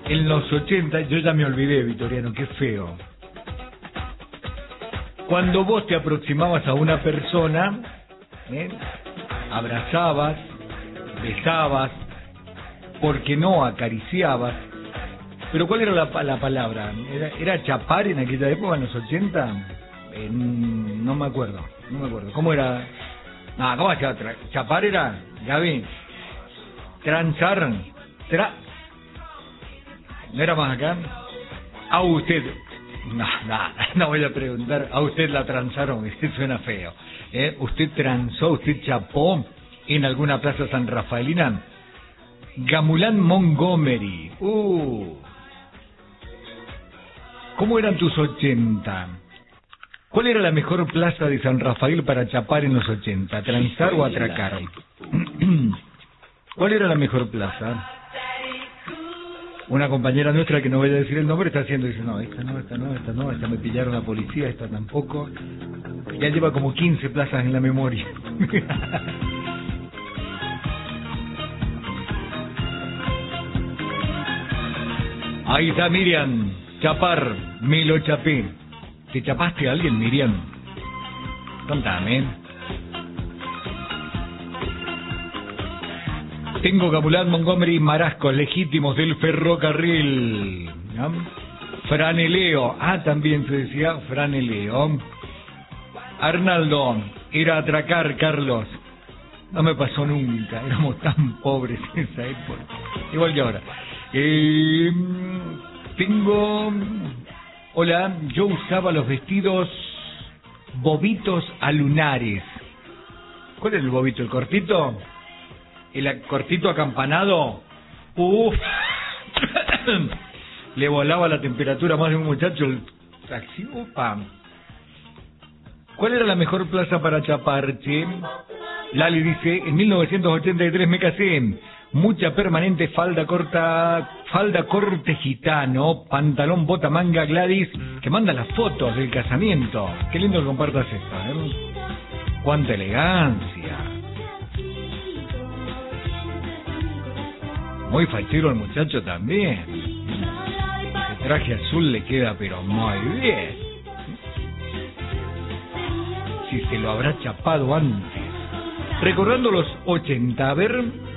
en los 80, yo ya me olvidé, Vitoriano, qué feo. Cuando vos te aproximabas a una persona, abrazabas, besabas, porque no acariciabas. Pero ¿cuál era la palabra? ¿Era chapar en aquella época, en los 80? No me acuerdo. ¿Cómo era? No, ¿cómo era? Chapar era, Gaby, transar, ¿no era más acá? A usted, no voy a preguntar, a usted la transaron, eso suena feo. ¿Usted transó, usted chapó en alguna plaza San Rafaelina? Gamulán Montgomery. ¿Cómo eran tus 80? ¿Cuál era la mejor plaza de San Rafael para chapar en los 80? ¿Transar o atracar? ¿Cuál era la mejor plaza? Una compañera nuestra, que no voy a decir el nombre, está haciendo, dice, no, esta me pillaron la policía, esta tampoco. Ya lleva como 15 plazas en la memoria. Ahí está Miriam, chapar, me lo chapé. ¿Te chapaste a alguien, Miriam? Contame. Tengo Gamulán, Montgomery y marascos legítimos del ferrocarril. ¿No? Franeleo. También se decía franeleo. Arnaldo, era atracar, Carlos. No me pasó nunca. Éramos tan pobres en esa época. Igual que ahora. Tengo... Hola, yo usaba los vestidos bobitos alunares. ¿Cuál es el bobito? ¿El cortito? ¿El cortito acampanado? Le volaba la temperatura más de un muchacho. Taxi, ¿Cuál era la mejor plaza para chapar, che? Lali dice, en 1983 me casé. Mucha permanente, falda corte gitano, pantalón bota manga. Gladys, que manda las fotos del casamiento. Qué lindo que compartas esto, Cuánta elegancia. Muy fachero el muchacho también. Ese traje azul le queda pero muy bien. Si se lo habrá chapado antes. Recordando los 80, a ver...